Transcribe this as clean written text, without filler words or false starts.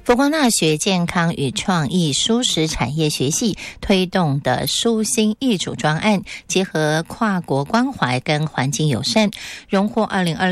佛光大学健康与创意蔬食产业学系推动的蔬心易主专案，结合跨国关怀跟环境友善，荣获2020